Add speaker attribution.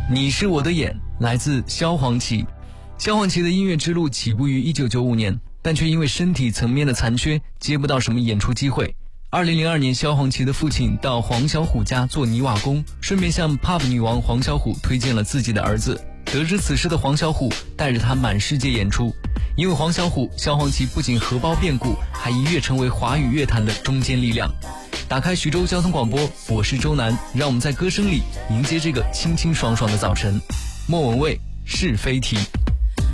Speaker 1: 你是我的眼，来自萧煌奇。萧煌奇的音乐之路起步于1995年，但却因为身体层面的残缺，接不到什么演出机会。2002年，萧煌奇的父亲到黄小琥家做泥瓦工，顺便向 pop 女王黄小琥推荐了自己的儿子。得知此事的黄小琥带着他满世界演出。因为黄小琥，萧煌奇不仅荷包变故，还一跃成为华语乐坛的中坚力量。打开徐州交通广播，我是周南，让我们在歌声里迎接这个清清爽爽的早晨。莫文蔚，是非题。